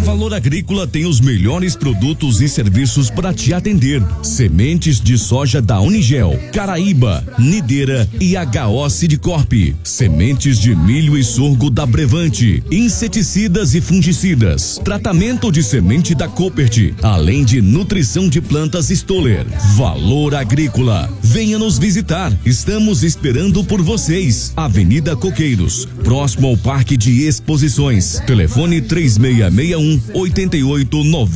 Valor Agrícola tem os melhores produtos e serviços para te atender. Sementes de soja da Unigel, Caraíba, Nideira e HO Sidcorp. Sementes de milho e sorgo da Brevante. Inseticidas e fungicidas. Tratamento de semente da Copert. Além de nutrição de plantas Stoller. Valor Agrícola. Venha nos visitar. Estamos esperando por vocês. Avenida Coqueiros, próximo ao Parque de Exposições. Telefone 3661-8890.